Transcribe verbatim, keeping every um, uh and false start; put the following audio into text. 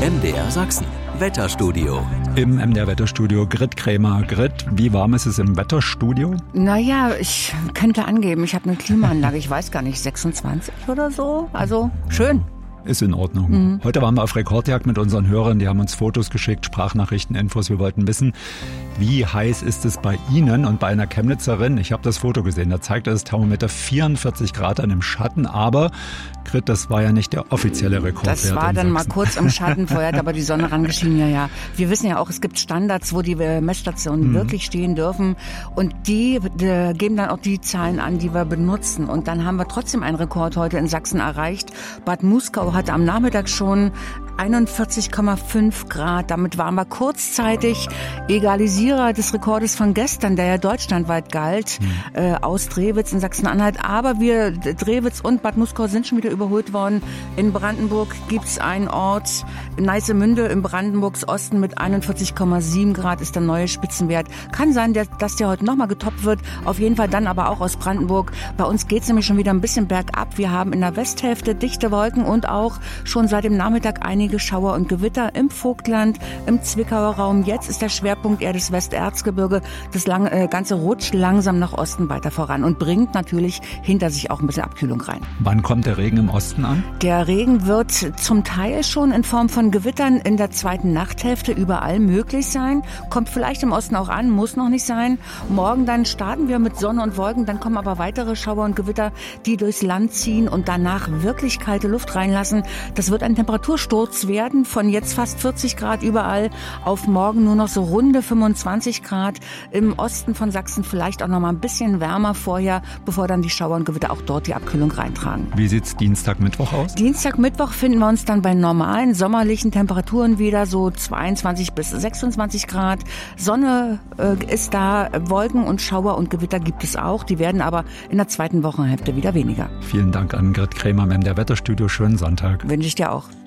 M D R Sachsen, Wetterstudio. Im M D R Wetterstudio Grit Krämer. Grit, wie warm ist es im Wetterstudio? Naja, ich könnte angeben, ich habe eine Klimaanlage, ich weiß gar nicht, sechsundzwanzig oder so. Also schön. Ist in Ordnung. Mhm. Heute waren wir auf Rekordjagd mit unseren Hörern. Die haben uns Fotos geschickt, Sprachnachrichten, Infos. Wir wollten wissen, wie heiß ist es bei Ihnen? Und bei einer Chemnitzerin, ich habe das Foto gesehen, da zeigte das Thermometer vierundvierzig Grad an im Schatten. Aber, Grit, das war ja nicht der offizielle Rekordwert. Das war dann mal kurz im Schatten, vorher hat aber die Sonne rangeschienen. Ja, ja. Wir wissen ja auch, es gibt Standards, wo die Messstationen mhm. wirklich stehen dürfen. Und die, die geben dann auch die Zahlen an, die wir benutzen. Und dann haben wir trotzdem einen Rekord heute in Sachsen erreicht. Bad Muskau hatte am Nachmittag schon einundvierzig Komma fünf Grad. Damit waren wir kurzzeitig Egalisierer des Rekordes von gestern, der ja deutschlandweit galt, mhm. äh, aus Drewitz in Sachsen-Anhalt. Aber wir, Drewitz und Bad Muskau sind schon wieder überholt worden. In Brandenburg gibt's einen Ort, Neissemünde im Brandenburgs Osten mit einundvierzig Komma sieben Grad ist der neue Spitzenwert. Kann sein, dass der heute nochmal getoppt wird. Auf jeden Fall dann aber auch aus Brandenburg. Bei uns geht's nämlich schon wieder ein bisschen bergab. Wir haben in der Westhälfte dichte Wolken und auch schon seit dem Nachmittag einige Schauer und Gewitter im Vogtland, im Zwickauer Raum. Jetzt ist der Schwerpunkt eher das Westerzgebirge. Das lang, äh, Ganze rutscht langsam nach Osten weiter voran und bringt natürlich hinter sich auch ein bisschen Abkühlung rein. Wann kommt der Regen im Osten an? Der Regen wird zum Teil schon in Form von Gewittern in der zweiten Nachthälfte überall möglich sein. Kommt vielleicht im Osten auch an, muss noch nicht sein. Morgen dann starten wir mit Sonne und Wolken, dann kommen aber weitere Schauer und Gewitter, die durchs Land ziehen und danach wirklich kalte Luft reinlassen. Das wird ein Temperatursturz werden von jetzt fast vierzig Grad überall auf morgen nur noch so runde fünfundzwanzig Grad. Im Osten von Sachsen vielleicht auch noch mal ein bisschen wärmer vorher, bevor dann die Schauer und Gewitter auch dort die Abkühlung reintragen. Wie sieht's Dienstag, Mittwoch aus? Dienstag, Mittwoch finden wir uns dann bei normalen sommerlichen Temperaturen wieder, so zweiundzwanzig bis sechsundzwanzig Grad. Sonne äh, ist da, Wolken und Schauer und Gewitter gibt es auch. Die werden aber in der zweiten Wochenhälfte wieder weniger. Vielen Dank an Grit Krämer im M D R Wetterstudio. Schönen Sonntag. Wünsche ich dir auch.